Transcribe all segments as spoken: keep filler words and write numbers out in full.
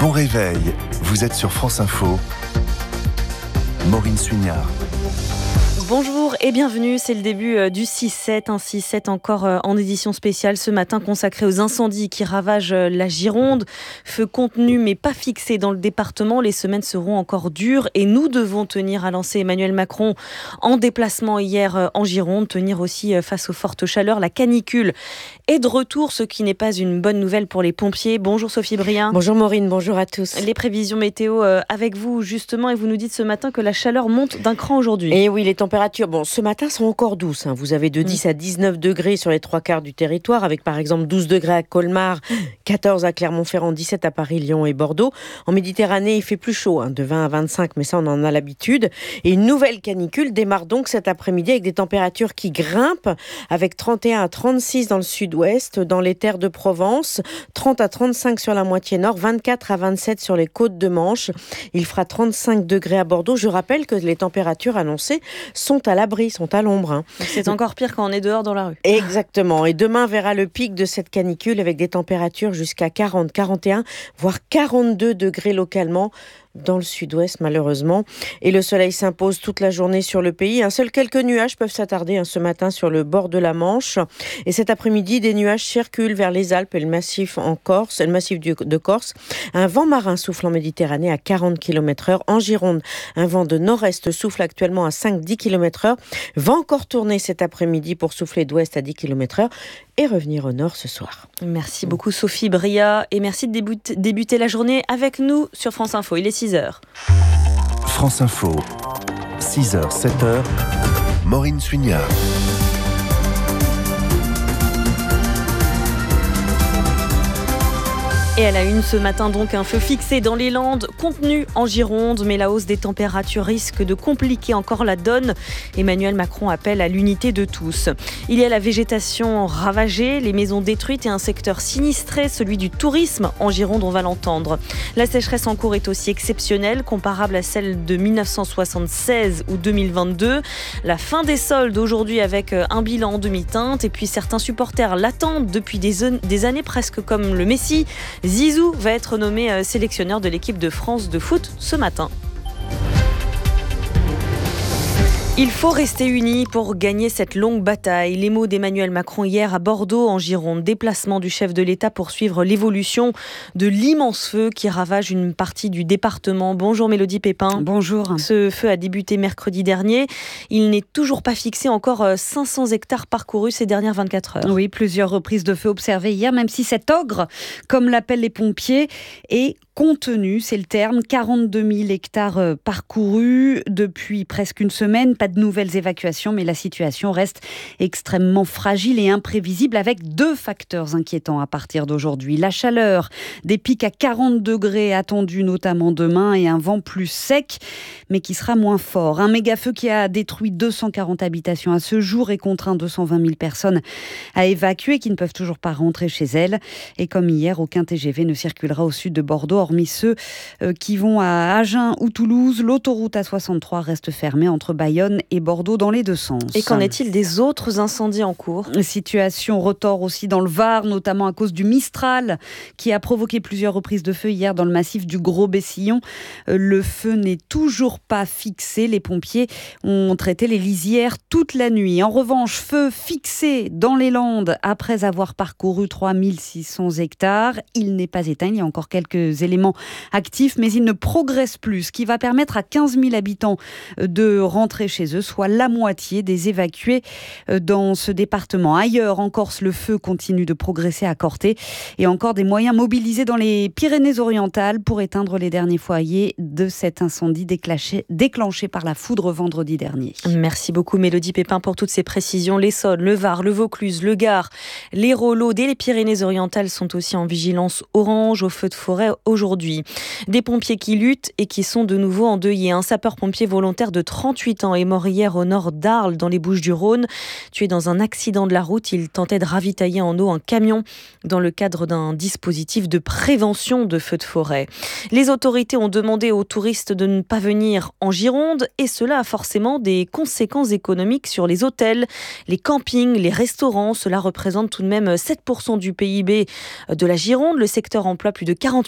Bon réveil, vous êtes sur France Info. Maureen Suignard. Bonjour et bienvenue, c'est le début du six sept, un six sept encore en édition spéciale ce matin consacré aux incendies qui ravagent la Gironde. Feu contenu mais pas fixé dans le département, les semaines seront encore dures et nous devons tenir, a lancé Emmanuel Macron en déplacement hier en Gironde, tenir aussi face aux fortes chaleurs. La canicule est de retour, ce qui n'est pas une bonne nouvelle pour les pompiers. Bonjour Sophie Brien. Bonjour Maureen, bonjour à tous. Les prévisions météo avec vous justement, et vous nous dites ce matin que la chaleur monte d'un cran aujourd'hui. Et oui, les températures Bon, ce matin sont encore douces. Hein. Vous avez de dix mmh. à dix-neuf degrés sur les trois quarts du territoire, avec par exemple douze degrés à Colmar, quatorze à Clermont-Ferrand, dix-sept à Paris, Lyon et Bordeaux. En Méditerranée, il fait plus chaud, hein, de vingt à vingt-cinq, mais ça on en a l'habitude. Et une nouvelle canicule démarre donc cet après-midi avec des températures qui grimpent, avec trente et un à trente-six dans le sud-ouest, dans les terres de Provence, trente à trente-cinq sur la moitié nord, vingt-quatre à vingt-sept sur les côtes de Manche. Il fera trente-cinq degrés à Bordeaux. Je rappelle que les températures annoncées sont à l'abri, sont à l'ombre. Hein. C'est encore pire quand on est dehors dans la rue. Exactement. Et demain verra le pic de cette canicule avec des températures jusqu'à quarante, quarante et un, voire quarante-deux degrés localement dans le sud-ouest malheureusement. Et le soleil s'impose toute la journée sur le pays. Un seul quelques nuages peuvent s'attarder hein, ce matin sur le bord de la Manche. Et cet après-midi, des nuages circulent vers les Alpes et le massif en Corse, le massif de Corse. Un vent marin souffle en Méditerranée à quarante kilomètres heure. En Gironde, un vent de nord-est souffle actuellement à cinq à dix kilomètres heure. Va encore tourner cet après-midi pour souffler d'ouest à dix kilomètres heure et revenir au nord ce soir. Merci beaucoup Sophie Bria et merci de débuter, débuter la journée avec nous sur France Info. Il est six heures. France Info, six heures, sept heures, Maureen Suignard. Et à la une ce matin donc, un feu fixé dans les Landes, contenu en Gironde, mais la hausse des températures risque de compliquer encore la donne. Emmanuel Macron appelle à l'unité de tous. Il y a la végétation ravagée, les maisons détruites et un secteur sinistré, celui du tourisme en Gironde, on va l'entendre. La sécheresse en cours est aussi exceptionnelle, comparable à celle de mille neuf cent soixante-seize ou deux mille vingt-deux. La fin des soldes aujourd'hui avec un bilan en demi-teinte et puis certains supporters l'attendent depuis des, des années presque comme le Messi. Zizou va être nommé sélectionneur de l'équipe de France de foot ce matin. Il faut rester unis pour gagner cette longue bataille. Les mots d'Emmanuel Macron hier à Bordeaux, en Gironde. Déplacement du chef de l'État pour suivre l'évolution de l'immense feu qui ravage une partie du département. Bonjour Mélodie Pépin. Bonjour. Ce feu a débuté mercredi dernier. Il n'est toujours pas fixé. Encore cinq cents hectares parcourus ces dernières vingt-quatre heures. Oui, plusieurs reprises de feu observées hier, même si cet ogre, comme l'appellent les pompiers, est contenu, c'est le terme. quarante-deux mille hectares parcourus depuis presque une semaine. Pas de nouvelles évacuations, mais la situation reste extrêmement fragile et imprévisible avec deux facteurs inquiétants à partir d'aujourd'hui. La chaleur, des pics à quarante degrés attendus notamment demain et un vent plus sec, mais qui sera moins fort. Un méga-feu qui a détruit deux cent quarante habitations à ce jour et contraint deux cent vingt mille personnes à évacuer qui ne peuvent toujours pas rentrer chez elles. Et comme hier, aucun T G V ne circulera au sud de Bordeaux, hormis ceux qui vont à Agen ou Toulouse. L'autoroute A soixante-trois reste fermée entre Bayonne et Bordeaux dans les deux sens. Et qu'en est-il des autres incendies en cours ? Situation retort aussi dans le Var, notamment à cause du Mistral, qui a provoqué plusieurs reprises de feu hier dans le massif du Gros-Bessillon. Le feu n'est toujours pas fixé. Les pompiers ont traité les lisières toute la nuit. En revanche, feu fixé dans les Landes après avoir parcouru trois mille six cents hectares. Il n'est pas éteint. Il y a encore quelques éléments actifs, mais il ne progresse plus, ce qui va permettre à quinze mille habitants de rentrer chez eux, soit la moitié des évacués dans ce département. Ailleurs, en Corse, le feu continue de progresser à Corté et encore des moyens mobilisés dans les Pyrénées-Orientales pour éteindre les derniers foyers de cet incendie déclenché, déclenché par la foudre vendredi dernier. Merci beaucoup Mélodie Pépin pour toutes ces précisions. L'Essonne, le Var, le Vaucluse, le Gard, l'Hérault, l'Aude et les Pyrénées-Orientales sont aussi en vigilance orange au feu de forêt aujourd'hui. Des pompiers qui luttent et qui sont de nouveau endeuillés. Un sapeur-pompier volontaire de trente-huit ans est mort hier au nord d'Arles, dans les Bouches-du-Rhône. Tué dans un accident de la route, il tentait de ravitailler en eau un camion dans le cadre d'un dispositif de prévention de feux de forêt. Les autorités ont demandé aux touristes de ne pas venir en Gironde et cela a forcément des conséquences économiques sur les hôtels, les campings, les restaurants. Cela représente tout de même sept pour cent du P I B de la Gironde. Le secteur emploie plus de quarante mille personnes.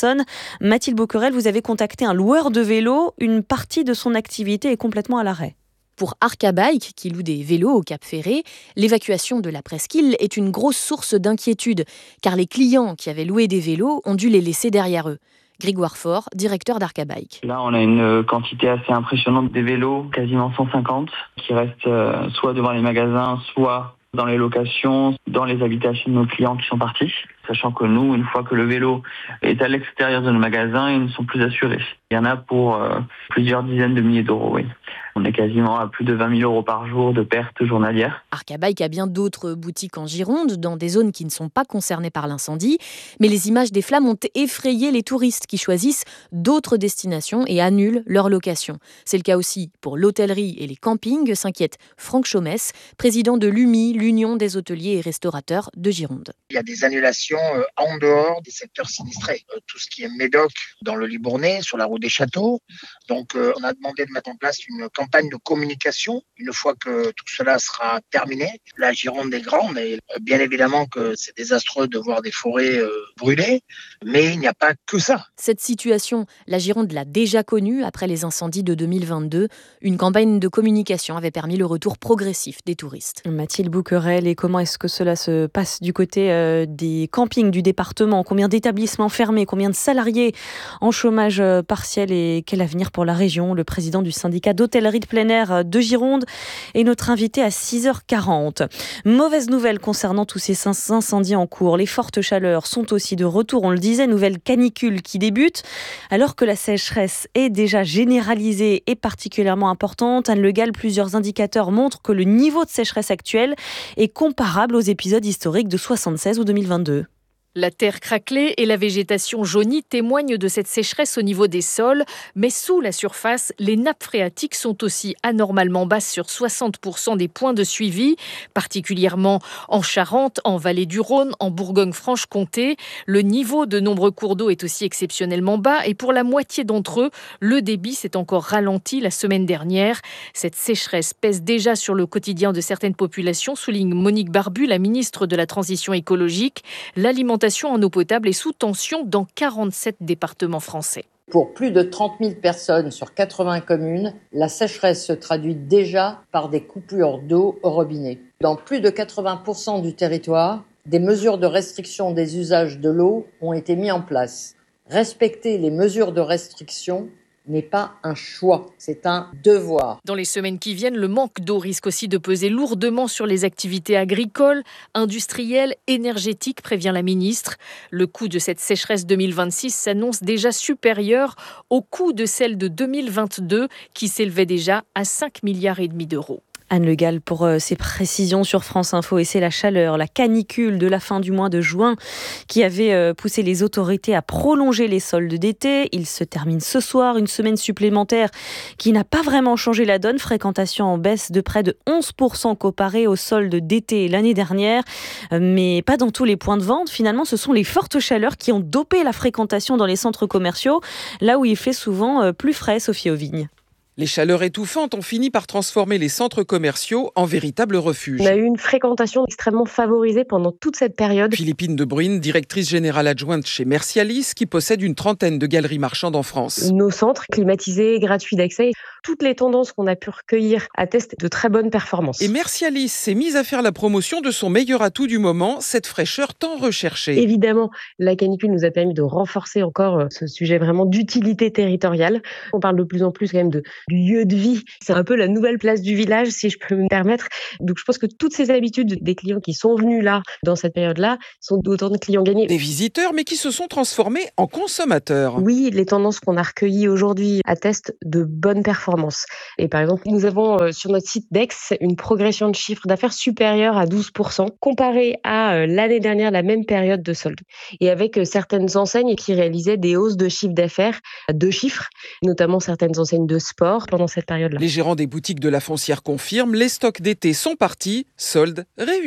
Essonne. Mathilde Boquerel, vous avez contacté un loueur de vélos. Une partie de son activité est complètement à l'arrêt. Pour Arcabike, qui loue des vélos au Cap Ferré, l'évacuation de la presqu'île est une grosse source d'inquiétude, car les clients qui avaient loué des vélos ont dû les laisser derrière eux. Grégoire Faure, directeur d'Arcabike. Là, on a une quantité assez impressionnante des vélos, quasiment cent cinquante, qui restent euh, soit devant les magasins, soit dans les locations, dans les habitations de nos clients qui sont partis. Sachant que nous, une fois que le vélo est à l'extérieur de nos magasins, ils ne sont plus assurés. Il y en a pour euh, plusieurs dizaines de milliers d'euros, oui. On est quasiment à plus de vingt mille euros par jour de pertes journalières. Arcabike a bien d'autres boutiques en Gironde, dans des zones qui ne sont pas concernées par l'incendie. Mais les images des flammes ont effrayé les touristes qui choisissent d'autres destinations et annulent leur location. C'est le cas aussi pour l'hôtellerie et les campings, s'inquiète Franck Chaumès, président de l'U M I, l'Union des hôteliers et restaurateurs de Gironde. Il y a des annulations en dehors des secteurs sinistrés. Tout ce qui est Médoc, dans le Libournais, sur la route des Châteaux. Donc, on a demandé de mettre en place une campagne de communication une fois que tout cela sera terminé. La Gironde est grande, mais bien évidemment que c'est désastreux de voir des forêts euh, brûlées, mais il n'y a pas que ça. Cette situation, la Gironde l'a déjà connue après les incendies de deux mille vingt-deux. Une campagne de communication avait permis le retour progressif des touristes. Mathilde Boquerel, et comment est-ce que cela se passe du côté euh, des campings du département? Combien d'établissements fermés? Combien de salariés en chômage partiel? Et quel avenir pour la région? Le président du syndicat d'hôtellerie de plein air de Gironde est notre invité à six heures quarante. Mauvaise nouvelle concernant tous ces incendies en cours. Les fortes chaleurs sont aussi de retour. On le disait, nouvelle canicule qui débute. Alors que la sécheresse est déjà généralisée et particulièrement importante, Anne Le Gall, plusieurs indicateurs montrent que le niveau de sécheresse actuel est comparable aux épisodes historiques de soixante-seize ou deux mille vingt-deux. La terre craquelée et la végétation jaunie témoignent de cette sécheresse au niveau des sols, mais sous la surface, les nappes phréatiques sont aussi anormalement basses sur soixante pour cent des points de suivi, particulièrement en Charente, en Vallée du Rhône, en Bourgogne-Franche-Comté. Le niveau de nombreux cours d'eau est aussi exceptionnellement bas et pour la moitié d'entre eux, le débit s'est encore ralenti la semaine dernière. Cette sécheresse pèse déjà sur le quotidien de certaines populations, souligne Monique Barbu, la ministre de la Transition écologique. L'alimentation en eau potable est sous tension dans quarante-sept départements français. Pour plus de trente mille personnes sur quatre-vingts communes, la sécheresse se traduit déjà par des coupures d'eau au robinet. Dans plus de quatre-vingts pour cent du territoire, des mesures de restriction des usages de l'eau ont été mises en place. Respecter les mesures de restriction n'est pas un choix, c'est un devoir. Dans les semaines qui viennent, le manque d'eau risque aussi de peser lourdement sur les activités agricoles, industrielles, énergétiques, prévient la ministre. Le coût de cette sécheresse deux mille vingt-six s'annonce déjà supérieur au coût de celle de deux mille vingt-deux, qui s'élevait déjà à cinq milliards et demi d'euros. Anne Le Gall pour euh, ses précisions sur France Info. Et c'est la chaleur, la canicule de la fin du mois de juin qui avait euh, poussé les autorités à prolonger les soldes d'été. Il se termine ce soir, une semaine supplémentaire qui n'a pas vraiment changé la donne. Fréquentation en baisse de près de onze pour cent comparé aux soldes d'été l'année dernière. Euh, mais pas dans tous les points de vente. Finalement, ce sont les fortes chaleurs qui ont dopé la fréquentation dans les centres commerciaux, là où il fait souvent euh, plus frais, Sophie Auvigne. Les chaleurs étouffantes ont fini par transformer les centres commerciaux en véritables refuges. On a eu une fréquentation extrêmement favorisée pendant toute cette période. Philippine De Bruyne, directrice générale adjointe chez Mercialis, qui possède une trentaine de galeries marchandes en France. Nos centres climatisés, gratuits d'accès, toutes les tendances qu'on a pu recueillir attestent de très bonnes performances. Et Mercialis s'est mise à faire la promotion de son meilleur atout du moment, cette fraîcheur tant recherchée. Évidemment, la canicule nous a permis de renforcer encore ce sujet vraiment d'utilité territoriale. On parle de plus en plus quand même de lieu de vie. C'est un peu la nouvelle place du village, si je peux me permettre. Donc je pense que toutes ces habitudes des clients qui sont venus là, dans cette période-là, sont d'autant de clients gagnés. Des visiteurs, mais qui se sont transformés en consommateurs. Oui, les tendances qu'on a recueillies aujourd'hui attestent de bonnes performances. Et par exemple, nous avons euh, sur notre site Dex une progression de chiffre d'affaires supérieure à douze pour cent comparée à euh, l'année dernière, la même période de solde. Et avec euh, certaines enseignes qui réalisaient des hausses de chiffre d'affaires à deux chiffres, notamment certaines enseignes de sport pendant cette période-là. Les gérants des boutiques de la Foncière confirment, les stocks d'été sont partis, soldes réussis.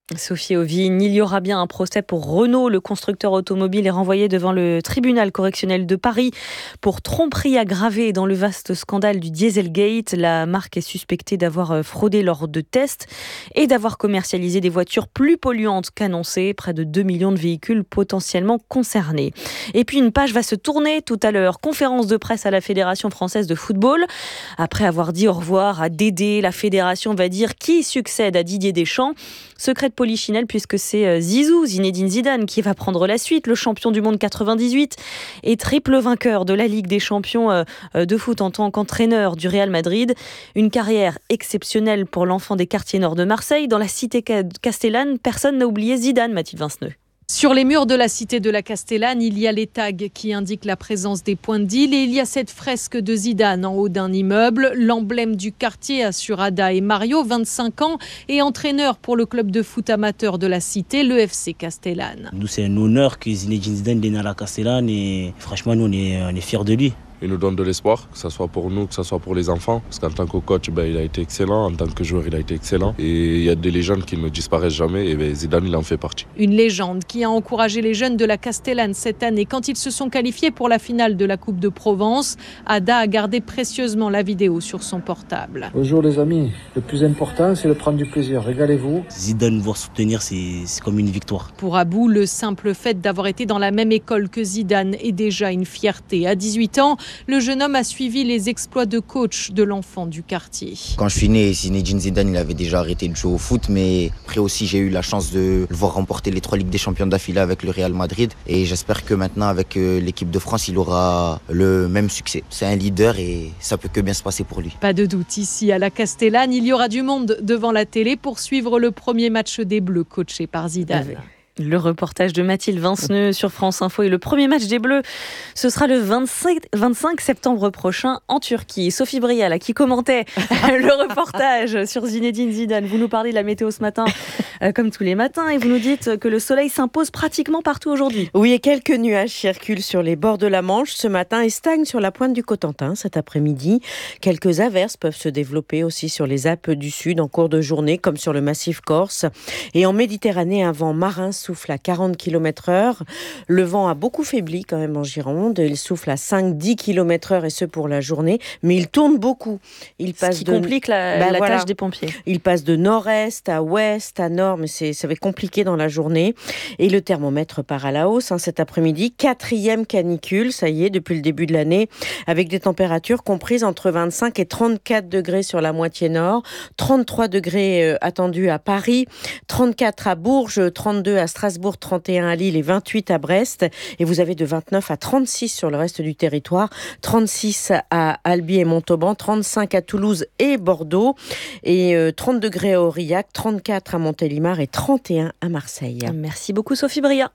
Sophie Ovine, il y aura bien un procès pour Renault. Le constructeur automobile est renvoyé devant le tribunal correctionnel de Paris pour tromperie aggravée dans le vaste scandale du Dieselgate. La marque est suspectée d'avoir fraudé lors de tests et d'avoir commercialisé des voitures plus polluantes qu'annoncées. Près de deux millions de véhicules potentiellement concernés. Et puis une page va se tourner tout à l'heure. Conférence de presse à la Fédération française de football. Après avoir dit au revoir à Dédé, la fédération va dire qui succède à Didier Deschamps. Secret de Polichinelle, puisque c'est Zizou, Zinedine Zidane, qui va prendre la suite, le champion du monde quatre-vingt-dix-huit et triple vainqueur de la Ligue des champions de foot en tant qu'entraîneur du Real Madrid. Une carrière exceptionnelle pour l'enfant des quartiers nord de Marseille. Dans la cité castellane, personne n'a oublié Zidane, Mathilde Vinceneux. Sur les murs de la cité de la Castellane, il y a les tags qui indiquent la présence des points de deal et il y a cette fresque de Zidane en haut d'un immeuble. L'emblème du quartier assure Ada et Mario, vingt-cinq ans, et entraîneur pour le club de foot amateur de la cité, le F C Castellane. Nous, c'est un honneur que Zinedine Zidane est né à la Castellane et franchement, nous, on est, on est fiers de lui. Il nous donne de l'espoir, que ce soit pour nous, que ce soit pour les enfants. Parce qu'en tant que coach, ben, il a été excellent. En tant que joueur, il a été excellent. Et il y a des légendes qui ne disparaissent jamais. Et ben, Zidane, il en fait partie. Une légende qui a encouragé les jeunes de la Castellane cette année. Quand ils se sont qualifiés pour la finale de la Coupe de Provence, Ada a gardé précieusement la vidéo sur son portable. Bonjour les amis. Le plus important, c'est de prendre du plaisir. Régalez-vous. Zidane, voir soutenir, c'est, c'est comme une victoire. Pour Abou, le simple fait d'avoir été dans la même école que Zidane est déjà une fierté. À dix-huit ans, le jeune homme a suivi les exploits de coach de l'enfant du quartier. Quand je suis né, Zinedine Zidane, il avait déjà arrêté de jouer au foot, mais après aussi j'ai eu la chance de le voir remporter les trois Ligues des Champions d'affilée avec le Real Madrid. Et j'espère que maintenant avec l'équipe de France, il aura le même succès. C'est un leader et ça peut que bien se passer pour lui. Pas de doute, ici à la Castellane, il y aura du monde devant la télé pour suivre le premier match des Bleus coaché par Zidane. Le reportage de Mathilde Vinceneux sur France Info et le premier match des Bleus, ce sera le vingt-cinq septembre prochain en Turquie. Sophie Brial qui commentait le reportage sur Zinedine Zidane. Vous nous parlez de la météo ce matin, euh, comme tous les matins, et vous nous dites que le soleil s'impose pratiquement partout aujourd'hui. Oui, et quelques nuages circulent sur les bords de la Manche ce matin et stagnent sur la pointe du Cotentin cet après-midi. Quelques averses peuvent se développer aussi sur les Alpes du Sud en cours de journée, comme sur le massif corse. Et en Méditerranée, un vent marin souffle à quarante kilomètres heure. Le vent a beaucoup faibli quand même en Gironde. Il souffle à cinq à dix kilomètres heure et ce pour la journée. Mais il tourne beaucoup. Il passe Ce qui de... complique la, bah, la voilà. tâche des pompiers. Il passe de nord-est à ouest, à nord, mais c'est, ça va être compliqué dans la journée. Et le thermomètre part à la hausse hein, cet après-midi. Quatrième canicule, ça y est, depuis le début de l'année, avec des températures comprises entre vingt-cinq et trente-quatre degrés sur la moitié nord, trente-trois degrés euh, attendus à Paris, trente-quatre à Bourges, trente-deux à Strasbourg, trente et un à Lille et vingt-huit à Brest. Et vous avez de vingt-neuf à trente-six sur le reste du territoire, trente-six à Albi et Montauban, trente-cinq à Toulouse et Bordeaux, et euh, trente degrés à Aurillac, trente-quatre à Montélimar et trente et un à Marseille. Merci beaucoup Sophie Bria.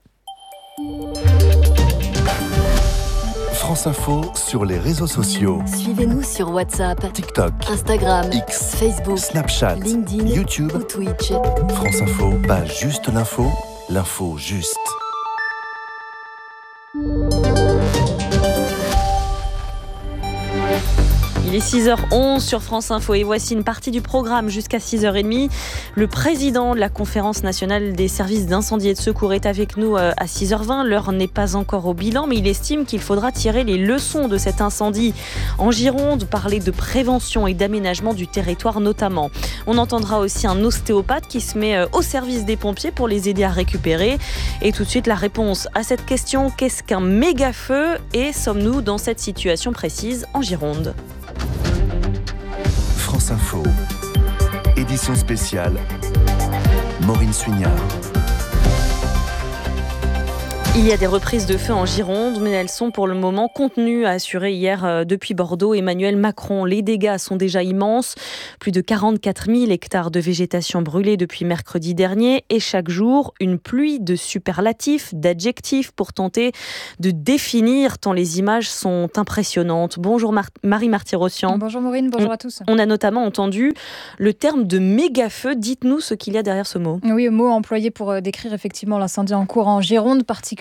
France Info sur les réseaux sociaux. Suivez-nous sur WhatsApp, TikTok, Instagram, X, Facebook, Snapchat, LinkedIn, YouTube ou Twitch. France Info, pas juste l'info, l'info juste. Il est six heures onze sur France Info et voici une partie du programme jusqu'à six heures trente. Le président de la Conférence nationale des services d'incendie et de secours est avec nous à six heures vingt. L'heure n'est pas encore au bilan, mais il estime qu'il faudra tirer les leçons de cet incendie en Gironde, parler de prévention et d'aménagement du territoire notamment. On entendra aussi un ostéopathe qui se met au service des pompiers pour les aider à récupérer. Et tout de suite, la réponse à cette question, qu'est-ce qu'un méga-feu et sommes-nous dans cette situation précise en Gironde ? France Info, édition spéciale, Maureen Suignard. Il y a des reprises de feu en Gironde, mais elles sont pour le moment contenues, a assuré hier euh, depuis Bordeaux Emmanuel Macron. Les dégâts sont déjà immenses. Plus de quarante-quatre mille hectares de végétation brûlés depuis mercredi dernier. Et chaque jour, une pluie de superlatifs, d'adjectifs pour tenter de définir tant les images sont impressionnantes. Bonjour Mar- Marie Marty-Rossian. Bonjour Maureen, bonjour on, à tous. On a notamment entendu le terme de méga-feu. Dites-nous ce qu'il y a derrière ce mot. Oui, mot employé pour décrire effectivement l'incendie en cours en Gironde, particulièrement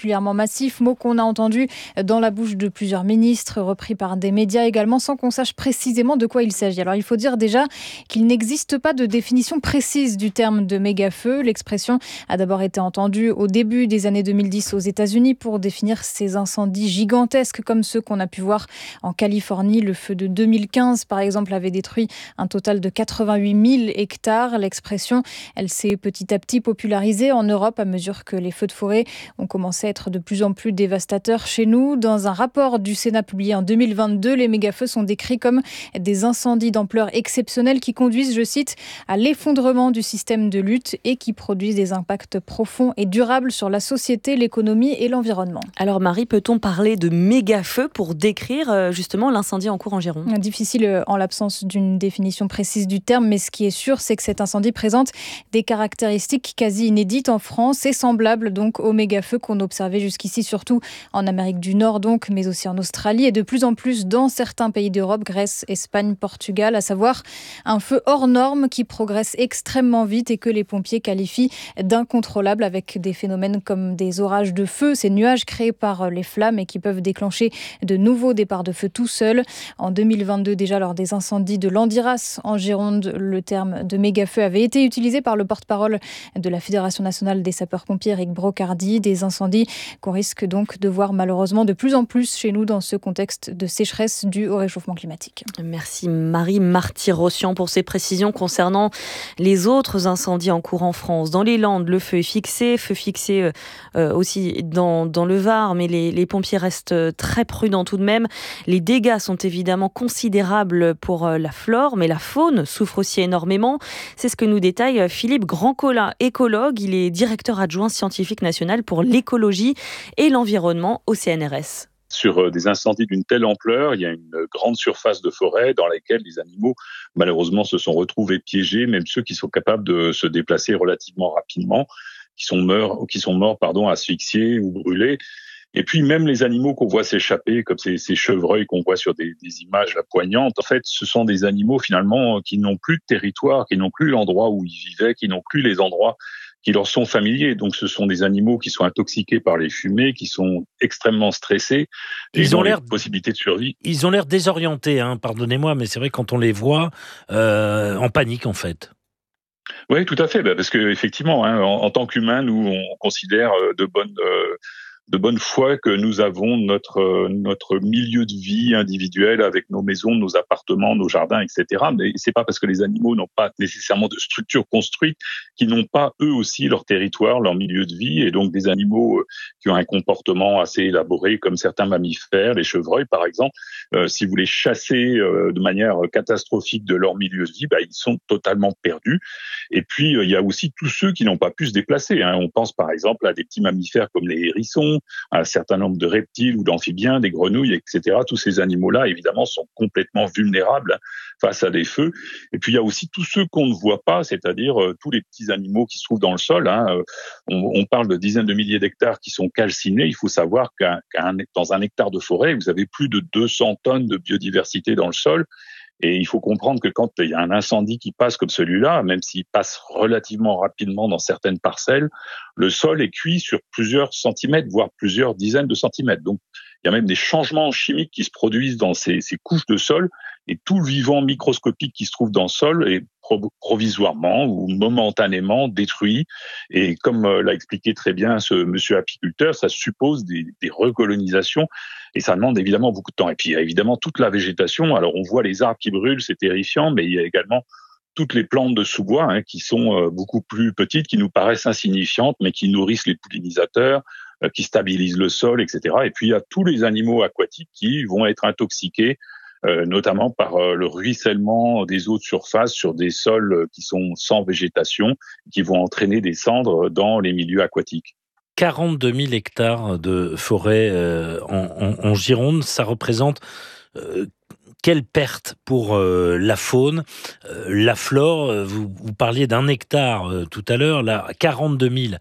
particulièrement massif, mot qu'on a entendu dans la bouche de plusieurs ministres, repris par des médias également, sans qu'on sache précisément de quoi il s'agit. Alors il faut dire déjà qu'il n'existe pas de définition précise du terme de méga-feu. L'expression a d'abord été entendue au début des années deux mille dix aux États-Unis pour définir ces incendies gigantesques comme ceux qu'on a pu voir en Californie. Le feu de deux mille quinze, par exemple, avait détruit un total de quatre-vingt-huit mille hectares. L'expression, elle s'est petit à petit popularisée en Europe à mesure que les feux de forêt ont commencé à être de plus en plus dévastateurs chez nous. Dans un rapport du Sénat publié en deux mille vingt-deux, les méga-feux sont décrits comme des incendies d'ampleur exceptionnelle qui conduisent, je cite, à l'effondrement du système de lutte et qui produisent des impacts profonds et durables sur la société, l'économie et l'environnement. Alors Marie, peut-on parler de méga-feu pour décrire justement l'incendie en cours en Gironde ? Difficile en l'absence d'une définition précise du terme, mais ce qui est sûr, c'est que cet incendie présente des caractéristiques quasi inédites en France et semblables donc aux méga-feux qu'on observait jusqu'ici, surtout en Amérique du Nord donc, mais aussi en Australie et de plus en plus dans certains pays d'Europe, Grèce, Espagne, Portugal, à savoir un feu hors norme qui progresse extrêmement vite et que les pompiers qualifient d'incontrôlable, avec des phénomènes comme des orages de feu, ces nuages créés par les flammes et qui peuvent déclencher de nouveaux départs de feu tout seuls. En deux mille vingt-deux, déjà lors des incendies de Landiras en Gironde, le terme de méga-feu avait été utilisé par le porte-parole de la Fédération nationale des sapeurs-pompiers, Eric Brocardi. Des incendies qu'on risque donc de voir malheureusement de plus en plus chez nous dans ce contexte de sécheresse due au réchauffement climatique. Merci Marie Marty-Rossian pour ces précisions concernant les autres incendies en cours en France. Dans les Landes, le feu est fixé, feu fixé euh, aussi dans, dans le Var, mais les, les pompiers restent très prudents tout de même. Les dégâts sont évidemment considérables pour la flore, mais la faune souffre aussi énormément. C'est ce que nous détaille Philippe Grandcola, écologue. Il est directeur adjoint scientifique national pour l'écologie et l'environnement au C N R S. Sur des incendies d'une telle ampleur, il y a une grande surface de forêt dans laquelle les animaux, malheureusement, se sont retrouvés piégés, même ceux qui sont capables de se déplacer relativement rapidement, qui sont morts, qui sont morts, pardon, asphyxiés ou brûlés. Et puis même les animaux qu'on voit s'échapper, comme ces, ces chevreuils qu'on voit sur des, des images là, poignantes, en fait, ce sont des animaux finalement qui n'ont plus de territoire, qui n'ont plus l'endroit où ils vivaient, qui n'ont plus les endroits qui leur sont familiers. Donc ce sont des animaux qui sont intoxiqués par les fumées, qui sont extrêmement stressés. Et ils ont l'air possibilité de survie. Ils ont l'air désorientés, hein, pardonnez-moi, mais c'est vrai quand on les voit euh, en panique en fait. Oui, tout à fait, bah, parce que effectivement, hein, en, en tant qu'humains, nous on considère de bonne euh, de bonne foi que nous avons notre notre milieu de vie individuel avec nos maisons, nos appartements, nos jardins, et cetera. Mais c'est pas parce que les animaux n'ont pas nécessairement de structure construite qu'ils n'ont pas eux aussi leur territoire, leur milieu de vie, et donc des animaux qui ont un comportement assez élaboré, comme certains mammifères, les chevreuils par exemple. Euh, si vous les chassez euh, de manière catastrophique de leur milieu de vie, bah, ils sont totalement perdus. Et puis euh, il y a aussi tous ceux qui n'ont pas pu se déplacer. Hein. On pense par exemple à des petits mammifères comme les hérissons, un certain nombre de reptiles ou d'amphibiens, des grenouilles, et cetera. Tous ces animaux-là, évidemment, sont complètement vulnérables face à des feux. Et puis, il y a aussi tous ceux qu'on ne voit pas, c'est-à-dire euh, tous les petits animaux qui se trouvent dans le sol. Hein. On, on parle de dizaines de milliers d'hectares qui sont calcinés. Il faut savoir qu'un, qu'un, dans un hectare de forêt, vous avez plus de deux cents tonnes de biodiversité dans le sol. Et il faut comprendre que quand il y a un incendie qui passe comme celui-là, même s'il passe relativement rapidement dans certaines parcelles, le sol est cuit sur plusieurs centimètres, voire plusieurs dizaines de centimètres. Donc, il y a même des changements chimiques qui se produisent dans ces, ces couches de sol, et tout le vivant microscopique qui se trouve dans le sol est pro- provisoirement ou momentanément détruit. Et comme euh, l'a expliqué très bien ce monsieur apiculteur, ça suppose des, des recolonisations, et ça demande évidemment beaucoup de temps. Et puis il y a évidemment toute la végétation. Alors on voit les arbres qui brûlent, c'est terrifiant, mais il y a également toutes les plantes de sous-bois hein, qui sont euh, beaucoup plus petites, qui nous paraissent insignifiantes, mais qui nourrissent les pollinisateurs, euh, qui stabilisent le sol, et cetera. Et puis il y a tous les animaux aquatiques qui vont être intoxiqués, euh, notamment par euh, le ruissellement des eaux de surface sur des sols qui sont sans végétation, qui vont entraîner des cendres dans les milieux aquatiques. quarante-deux mille hectares de forêt euh, en, en, en Gironde, ça représente euh, quelle perte pour euh, la faune, euh, la flore. Vous, vous parliez d'un hectare euh, tout à l'heure, là, quarante-deux mille.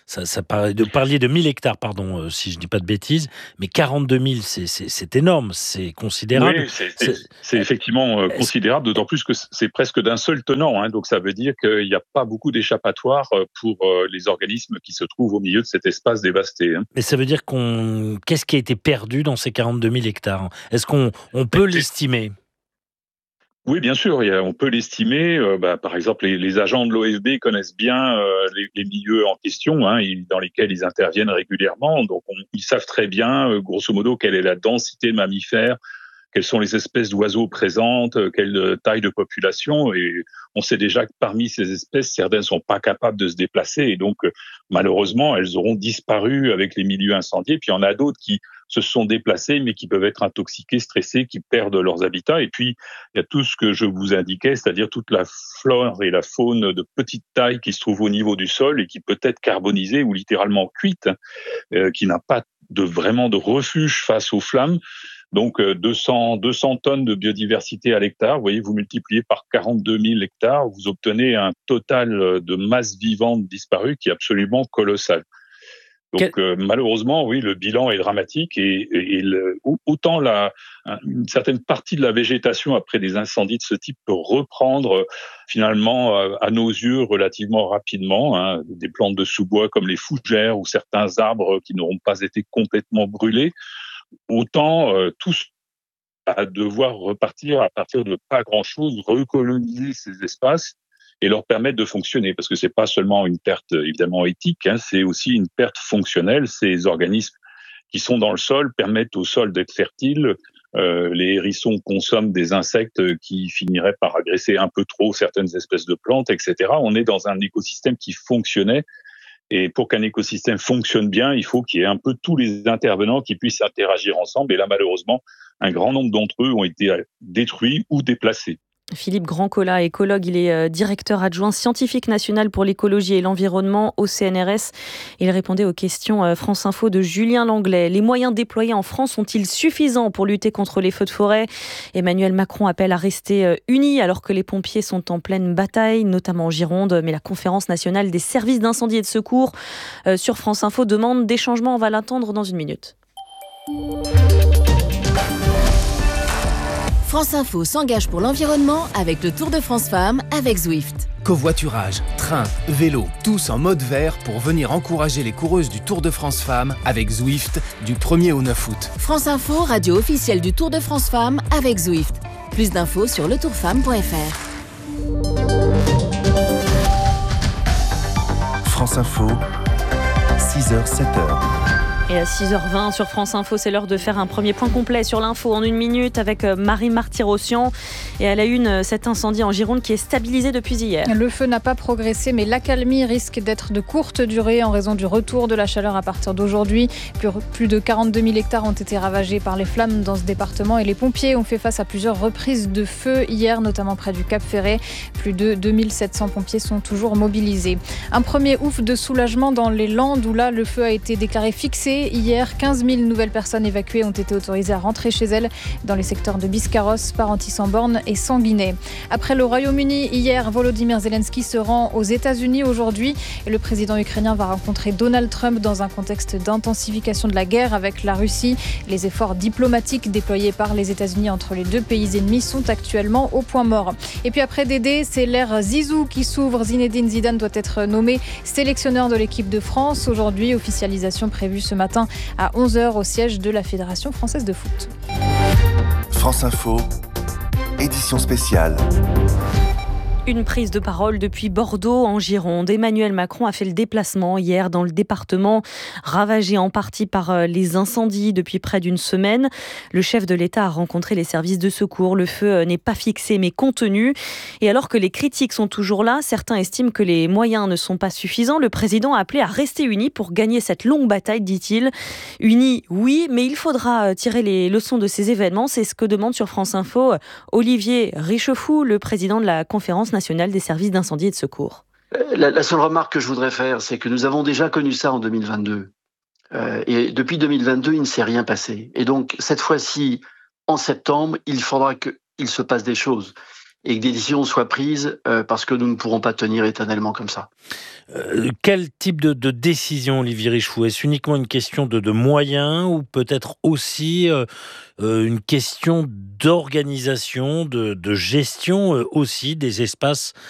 ça, ça paraît, de parler de mille hectares, pardon, euh, si je ne dis pas de bêtises, mais quarante-deux mille, c'est, c'est, c'est énorme, c'est considérable. Oui, c'est, c'est, c'est effectivement euh, considérable, d'autant plus que c'est presque d'un seul tenant. Hein, donc ça veut dire qu'il n'y a pas beaucoup d'échappatoires pour euh, les organismes qui se trouvent au milieu de cet espace dévasté. Hein. Mais ça veut dire qu'on... Qu'est-ce qui a été perdu dans ces quarante-deux mille hectares? Est-ce qu'on on peut mais l'estimer? Oui, bien sûr, on peut l'estimer. Euh, bah, par exemple, les, les agents de l'O F B connaissent bien euh, les, les milieux en question, hein, dans lesquels ils interviennent régulièrement. Donc, on, ils savent très bien, euh, grosso modo, quelle est la densité mammifère, quelles sont les espèces d'oiseaux présentes, quelle taille de population. Et on sait déjà que parmi ces espèces, certaines ne sont pas capables de se déplacer. Et donc, malheureusement, elles auront disparu avec les milieux incendiés. Puis il y en a d'autres qui se sont déplacées, mais qui peuvent être intoxiquées, stressées, qui perdent leurs habitats. Et puis, il y a tout ce que je vous indiquais, c'est-à-dire toute la flore et la faune de petite taille qui se trouve au niveau du sol et qui peut être carbonisée ou littéralement cuite, euh, qui n'a pas de, vraiment de refuge face aux flammes. Donc deux cents, deux cents tonnes de biodiversité à l'hectare, vous voyez, vous multipliez par quarante-deux mille hectares, vous obtenez un total de masse vivante disparue qui est absolument colossal. Donc Quel... euh, malheureusement, oui, le bilan est dramatique et, et, et le, autant la, une certaine partie de la végétation après des incendies de ce type peut reprendre finalement à nos yeux relativement rapidement, hein, des plantes de sous-bois comme les fougères ou certains arbres qui n'auront pas été complètement brûlés. Autant euh, tous à devoir repartir à partir de pas grand-chose, recoloniser ces espaces et leur permettre de fonctionner. Parce que c'est pas seulement une perte évidemment éthique, hein, c'est aussi une perte fonctionnelle. Ces organismes qui sont dans le sol permettent au sol d'être fertile. Euh, les hérissons consomment des insectes qui finiraient par agresser un peu trop certaines espèces de plantes, et cetera. On est dans un écosystème qui fonctionnait. Et pour qu'un écosystème fonctionne bien, il faut qu'il y ait un peu tous les intervenants qui puissent interagir ensemble. Et là, malheureusement, un grand nombre d'entre eux ont été détruits ou déplacés. Philippe Grandcola, écologue, il est directeur adjoint scientifique national pour l'écologie et l'environnement au C N R S. Il répondait aux questions France Info de Julien Langlais. Les moyens déployés en France sont-ils suffisants pour lutter contre les feux de forêt? Emmanuel Macron appelle à rester unis alors que les pompiers sont en pleine bataille, notamment en Gironde. Mais la Conférence nationale des services d'incendie et de secours sur France Info demande des changements. On va l'attendre dans une minute. France Info s'engage pour l'environnement avec le Tour de France Femmes avec Zwift. Covoiturage, train, vélo, tous en mode vert pour venir encourager les coureuses du Tour de France Femmes avec Zwift du premier au neuf août. France Info, radio officielle du Tour de France Femmes avec Zwift. Plus d'infos sur le tour femme point f r. France Info, six heures sept heures. Et à six heures vingt sur France Info, c'est l'heure de faire un premier point complet sur l'info en une minute avec Marie Martyrossian. Et à la une, cet incendie en Gironde qui est stabilisé depuis hier. Le feu n'a pas progressé, mais l'accalmie risque d'être de courte durée en raison du retour de la chaleur à partir d'aujourd'hui. Plus de quarante-deux mille hectares ont été ravagés par les flammes dans ce département et les pompiers ont fait face à plusieurs reprises de feu hier, notamment près du Cap Ferret. Plus de deux mille sept cents pompiers sont toujours mobilisés. Un premier ouf de soulagement dans les Landes où là, le feu a été déclaré fixé. Hier, quinze mille nouvelles personnes évacuées ont été autorisées à rentrer chez elles dans les secteurs de Biscarrosse, Parentis-en-Born et Sanguinet. Après le Royaume-Uni, hier, Volodymyr Zelensky se rend aux États-Unis aujourd'hui et le président ukrainien va rencontrer Donald Trump dans un contexte d'intensification de la guerre avec la Russie. Les efforts diplomatiques déployés par les États-Unis entre les deux pays ennemis sont actuellement au point mort. Et puis après Dédé, c'est l'ère Zizou qui s'ouvre. Zinedine Zidane doit être nommé sélectionneur de l'équipe de France. Aujourd'hui, officialisation prévue ce matin à onze heures au siège de la Fédération française de foot. France Info, édition spéciale. Une prise de parole depuis Bordeaux en Gironde. Emmanuel Macron a fait le déplacement hier dans le département, ravagé en partie par les incendies depuis près d'une semaine. Le chef de l'État a rencontré les services de secours. Le feu n'est pas fixé mais contenu. Et alors que les critiques sont toujours là, certains estiment que les moyens ne sont pas suffisants. Le président a appelé à rester unis pour gagner cette longue bataille, dit-il. Unis, oui, mais il faudra tirer les leçons de ces événements. C'est ce que demande sur France Info Olivier Richefou, le président de la Conférence nationale des services d'incendie et de secours. La, la seule remarque que je voudrais faire, c'est que nous avons déjà connu ça en deux mille vingt-deux. Euh, et depuis deux mille vingt-deux, il ne s'est rien passé. Et donc, cette fois-ci, en septembre, il faudra qu'il se passe des choses. et que des décisions soient prises euh, parce que nous ne pourrons pas tenir éternellement comme ça. Euh, quel type de, de décision, Olivier Richefou? Est-ce uniquement une question de, de moyens ou peut-être aussi euh, euh, une question d'organisation, de, de gestion euh, aussi des espaces